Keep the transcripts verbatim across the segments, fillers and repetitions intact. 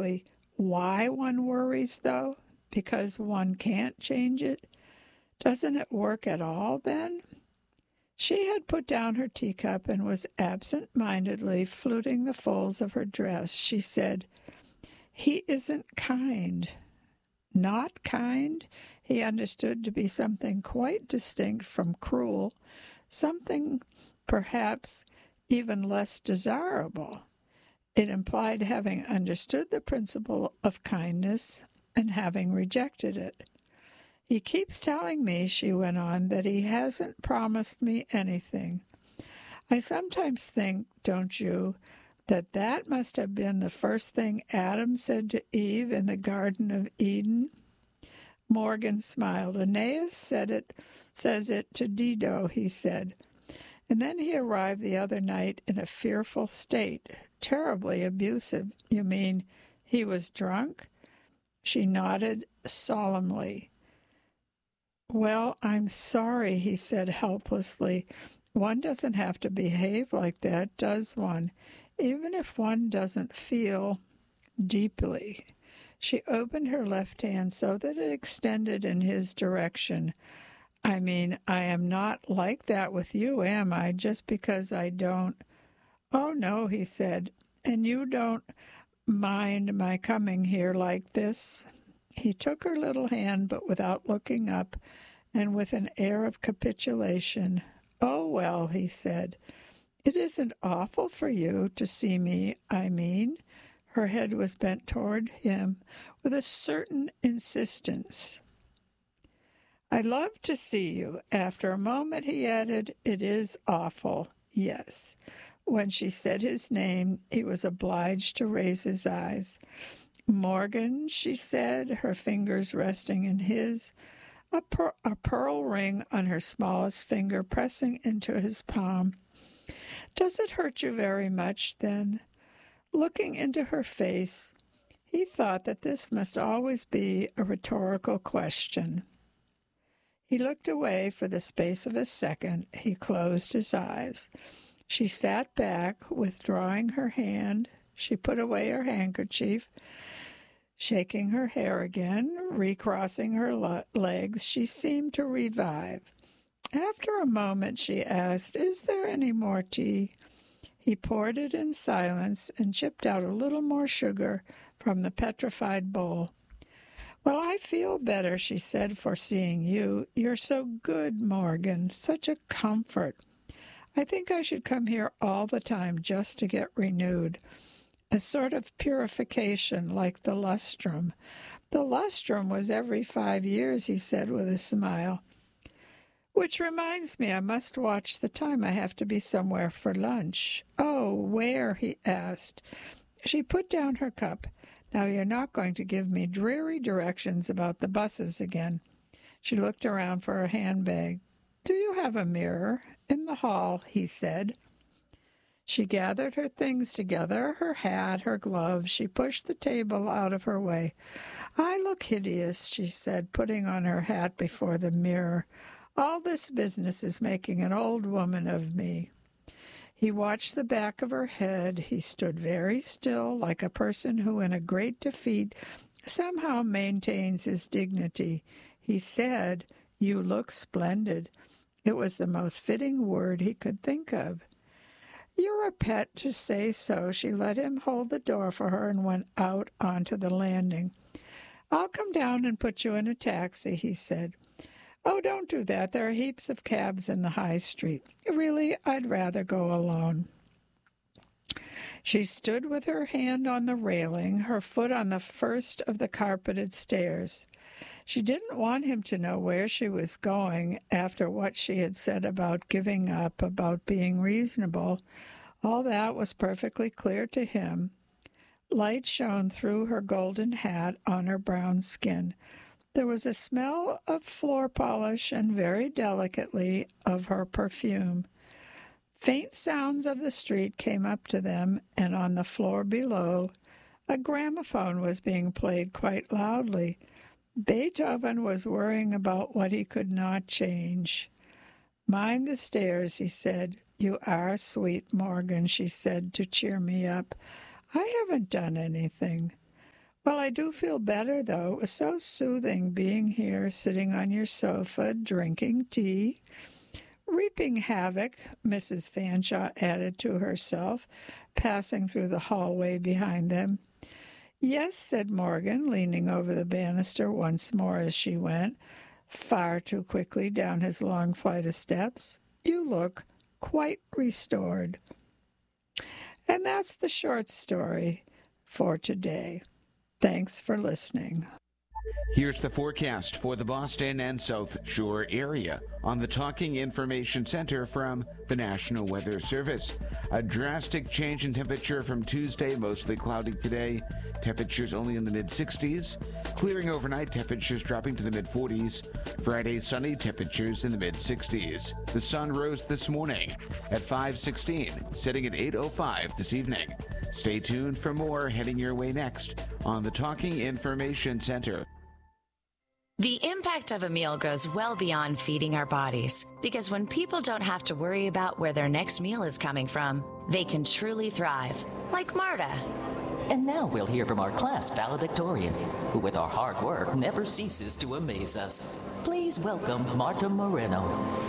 exactly why one worries, though? Because one can't change it? Doesn't it work at all, then? She had put down her teacup and was absent-mindedly fluting the folds of her dress. She said, "He isn't kind." Not kind, he understood to be something quite distinct from cruel, something perhaps even less desirable. It implied having understood the principle of kindness and having rejected it. "He keeps telling me," she went on, "that he hasn't promised me anything. I sometimes think, don't you, that that must have been the first thing Adam said to Eve in the Garden of Eden?" Morgan smiled. "Aeneas said it, says it to Dido," he said. "And then he arrived the other night in a fearful state, terribly abusive." "You mean he was drunk?" She nodded solemnly. "Well, I'm sorry," he said helplessly. "One doesn't have to behave like that, does one? Even if one doesn't feel deeply." She opened her left hand so that it extended in his direction. "I mean, I am not like that with you, am I? Just because I don't—" "Oh, no," he said. "And you don't mind my coming here like this?" He took her little hand, but without looking up, and with an air of capitulation. "Oh, well," he said, "it isn't awful for you to see me, I mean." Her head was bent toward him with a certain insistence. "I love to see you." After a moment he added, "It is awful, yes." When she said his name, he was obliged to raise his eyes. "Morgan," she said, her fingers resting in his, a, per- a pearl ring on her smallest finger pressing into his palm. "Does it hurt you very much, then?" Looking into her face, he thought that this must always be a rhetorical question. He looked away for the space of a second. He closed his eyes. She sat back, withdrawing her hand. She put away her handkerchief, shaking her hair again, recrossing her le- legs. She seemed to revive. After a moment, she asked, "Is there any more tea?" He poured it in silence and chipped out a little more sugar from the petrified bowl. "Well, I feel better," she said, "for seeing you. You're so good, Morgan, such a comfort. I think I should come here all the time just to get renewed. A sort of purification, like the lustrum." "The lustrum was every five years, he said with a smile. "Which reminds me, I must watch the time. I have to be somewhere for lunch." "Oh, where?" he asked. She put down her cup. "Now you're not going to give me dreary directions about the buses again." She looked around for her handbag. "Do you have a mirror?" "In the hall," he said. She gathered her things together, her hat, her gloves. She pushed the table out of her way. "I look hideous," she said, putting on her hat before the mirror. "All this business is making an old woman of me." He watched the back of her head. He stood very still, like a person who in a great defeat somehow maintains his dignity. He said, "You look splendid." It was the most fitting word he could think of. "You're a pet to say so." She let him hold the door for her and went out onto the landing. "I'll come down and put you in a taxi," he said. "Oh, don't do that. There are heaps of cabs in the high street. Really, I'd rather go alone." She stood with her hand on the railing, her foot on the first of the carpeted stairs. She didn't want him to know where she was going after what she had said about giving up, about being reasonable. All that was perfectly clear to him. Light shone through her golden hat on her brown skin. There was a smell of floor polish and very delicately of her perfume. Faint sounds of the street came up to them, and on the floor below, a gramophone was being played quite loudly. Beethoven was worrying about what he could not change. "Mind the stairs," he said. "You are sweet, Morgan," she said to cheer me up. "I haven't done anything." Well, I do feel better, though. It was so soothing being here, sitting on your sofa, drinking tea. Reaping havoc, Missus Fanshawe added to herself, passing through the hallway behind them. Yes, said Morgan, leaning over the banister once more as she went, far too quickly down his long flight of steps. You look quite restored. And that's the short story for today. Thanks for listening. Here's the forecast for the Boston and South Shore area on the Talking Information Center from the National Weather Service. A drastic change in temperature from Tuesday, mostly cloudy today. Temperatures only in the mid-sixties. Clearing overnight, temperatures dropping to the mid-forties. Friday, sunny, temperatures in the mid-sixties. The sun rose this morning at five sixteen, setting at eight oh five this evening. Stay tuned for more heading your way next on the Talking Information Center. The impact of a meal goes well beyond feeding our bodies, because when people don't have to worry about where their next meal is coming from, they can truly thrive, like Marta. And now we'll hear from our class valedictorian, who with our hard work never ceases to amaze us. Please welcome Marta Moreno.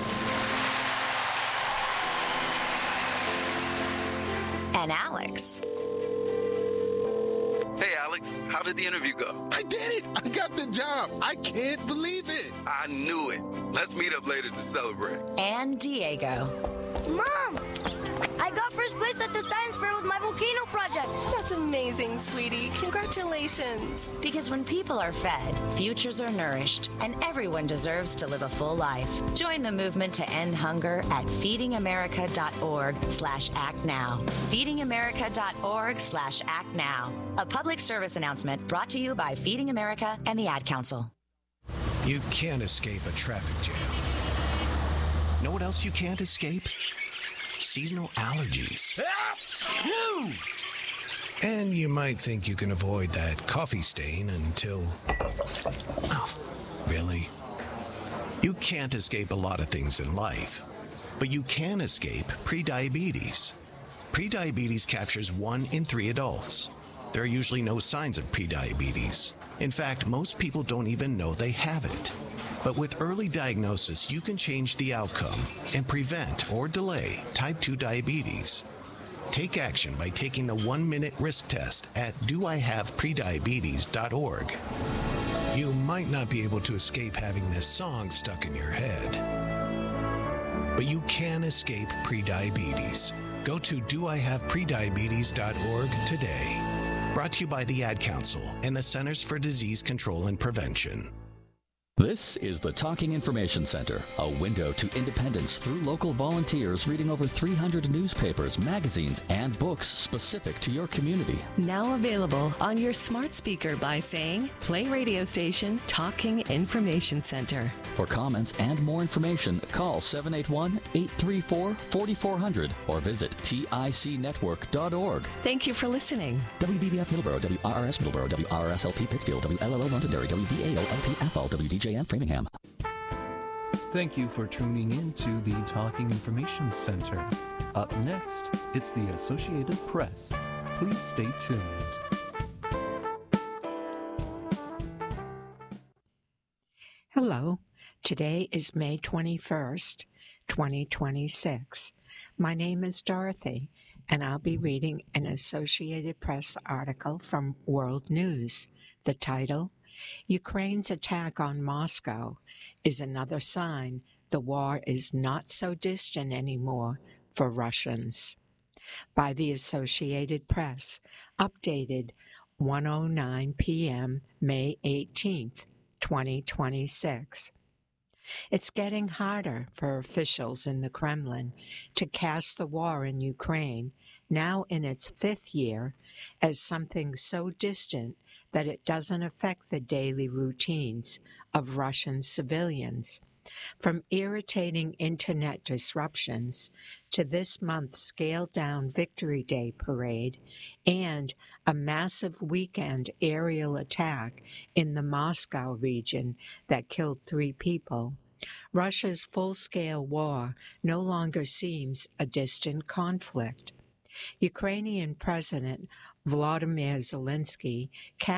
And Alex. Hey, Alex, how did the interview go? I did it! I got the job! I can't believe it! I knew it. Let's meet up later to celebrate. And Diego. Mom! I got first place at the science fair with my volcano project. That's amazing, sweetie. Congratulations. Because when people are fed, futures are nourished, and everyone deserves to live a full life. Join the movement to end hunger at feedingamerica.org slash act now. feedingamerica.org slash act now. A public service announcement brought to you by Feeding America and the Ad Council. You can't escape a traffic jam. Know what else you can't escape? Seasonal allergies. And you might think you can avoid that coffee stain until... Oh, really? You can't escape a lot of things in life, but you can escape prediabetes. Prediabetes captures one in three adults. There are usually no signs of prediabetes. In fact, most people don't even know they have it. But with early diagnosis, you can change the outcome and prevent or delay type two diabetes. Take action by taking the one-minute risk test at do I have prediabetes dot org. You might not be able to escape having this song stuck in your head, but you can escape prediabetes. Go to do I have prediabetes dot org today. Brought to you by the Ad Council and the Centers for Disease Control and Prevention. This is the Talking Information Center, a window to independence through local volunteers reading over three hundred newspapers, magazines, and books specific to your community. Now available on your smart speaker by saying, play radio station Talking Information Center. For comments and more information, call seven eight one, eight three four, four four zero zero or visit tic network dot org. Thank you for listening. W B B F Middleborough, W R R S Middleborough, W R R S L P Pittsfield, W L L O Londonderry, W V A O L P Athol, W D J M Framingham. Thank you for tuning in to the Talking Information Center. Up next, it's the Associated Press. Please stay tuned. Hello. Today is May twenty-first, twenty twenty-six. My name is Dorothy, and I'll be reading an Associated Press article from World News. The title, Ukraine's attack on Moscow is another sign the war is not so distant anymore for Russians. By the Associated Press, updated one oh nine p.m. May eighteenth, twenty twenty-six. It's getting harder for officials in the Kremlin to cast the war in Ukraine, now in its fifth year, as something so distant that it doesn't affect the daily routines of Russian civilians. From irritating internet disruptions to this month's scaled-down Victory Day parade and a massive weekend aerial attack in the Moscow region that killed three people, Russia's full-scale war no longer seems a distant conflict. Ukrainian President Volodymyr Zelensky